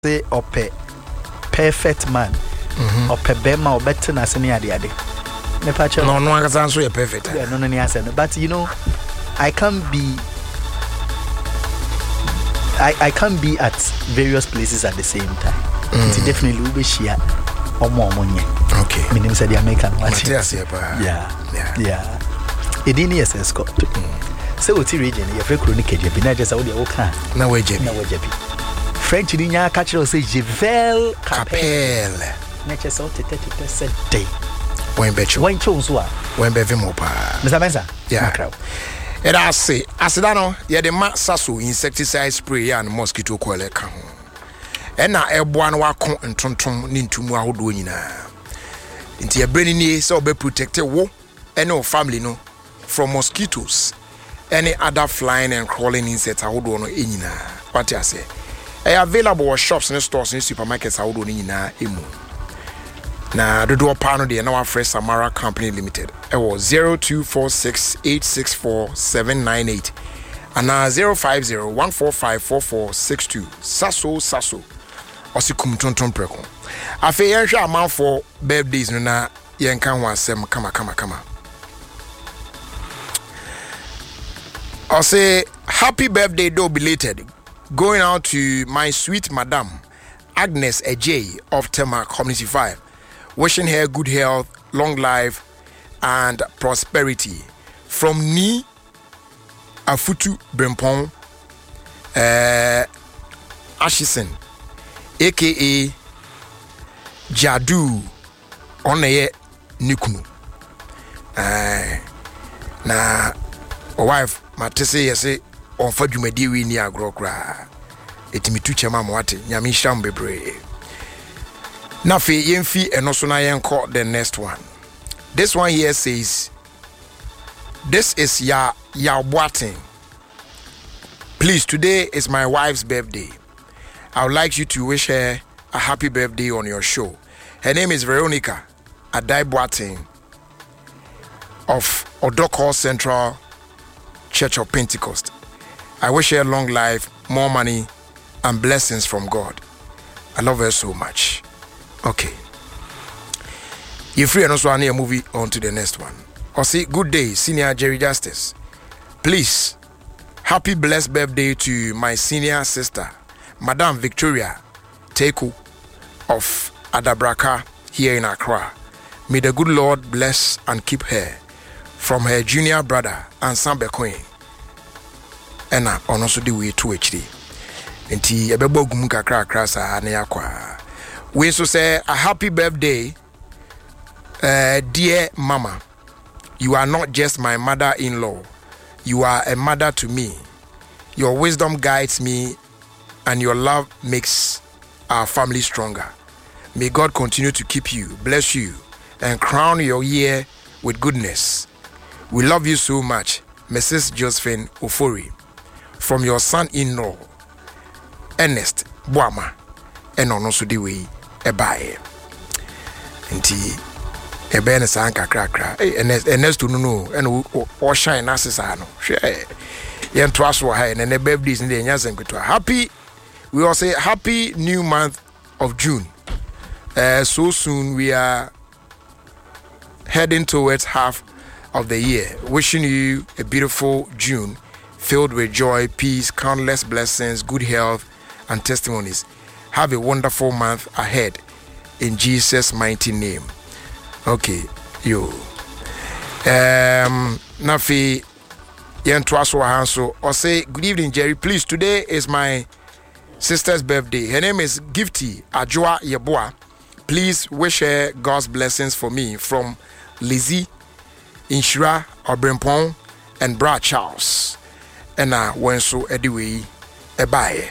say ope perfect man. Ope bema obete na seni ade. Me pa che. No aka so perfect. Yeah, no ni answer. But you know, I can't be at various places at the same time. It's definitely we be share omo nye. Okay. Minim say the American watch. Yeah. It didn't yes escort. So what region you free chronic JP na just how dey work na we JP. French ni nya catch say Jevel Capel. Na just so 30% day. When bet you. When chose wa. When be mo pa. Mr. Benza. Yeah. It I say asidano ye the ma saso insecticide spray and mosquito coil ka ho. E na eboa na wakon ntontom ni ntumu ahodo nyina. Nti e brani ni say obe protect wo and your family no from mosquitoes, any other flying and crawling insects ahodo no nyina. What I say? E available shops and stores and supermarkets ahodo nyina emu. Na dodo pano de na wa fresh Samara Company Limited. It was 0246864798 and 05014544662. Saso osikum tonton preko. Afi yenhwe amount for birthdays no na yenka ho asem kama. I say happy birthday though belated. Going out to my sweet madam Agnes Ejay of Tema Community 5. Wishing her good health, long life, and prosperity. From Ni Afutu Brempong Ashison, aka Jadu Oneye Nikunu. Na wife Matese yese on Fadumedi we ni agrokra. Etimitu chema mwate, nyami sham bebre. Nafi yemfi enoso na yenko the next one. This one here says, this is ya Boating. Please, today is my wife's birthday. I would like you to wish her a happy birthday on your show. Her name is Veronica Adai Boating of Odoko Central Church of Pentecost. I wish her long life, more money, and blessings from God. I love her so much. Okay. You're free and also a movie on to the next one. Or say, good day, Senior Jerry Justice. Please, happy blessed birthday to my senior sister, Madame Victoria Teku of Adabraka here in Accra. May the good Lord bless and keep her from her junior brother and Sambe Queen. And on also the way to HD. Enti ebebo gum kakra krasa na yakwa. We so say a happy birthday, dear Mama. You are not just my mother-in-law. You are a mother to me. Your wisdom guides me, and your love makes our family stronger. May God continue to keep you, bless you, and crown your year with goodness. We love you so much, Mrs. Josephine Ofori. From your son-in-law, Ernest Boama, and on also the way. Ebae nti ebe na sanka krakra Ernest no and o shine asesa no hwe yen to aso ha na birthdays ne nya senketo happy. We all say happy new month of June. So soon we are heading towards half of the year. Wishing you a beautiful June filled with joy, peace, countless blessings, good health, and testimonies. Have a wonderful month ahead in Jesus' mighty name. Okay, yo. Nafi Yentwaso Hanso or say good evening, Jerry. Please, today is my sister's birthday. Her name is Gifty Ajua Yeboa. Please wish her God's blessings for me from Lizzie, Inshira, Obrempong, and Bra Charles. And Wenso Ediwe Ebaye.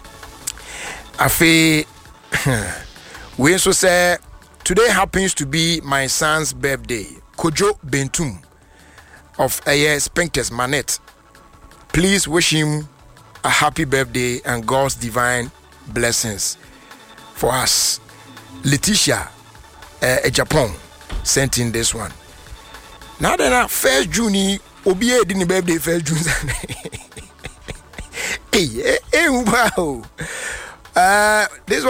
Afe, we also say today happens to be my son's birthday. Kojo Bentum of Aye Spinkters Manet. Please wish him a happy birthday and God's divine blessings for us. Letitia Japan sent in this one. Now then, 1st June, Obi didn't birthday 1st June. Hey, wow. This one.